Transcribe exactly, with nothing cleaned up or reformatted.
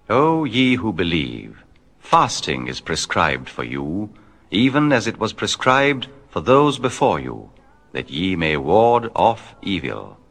O ye who believe, fasting is prescribed for you, even as it was prescribed for those before you, that ye may ward off evil.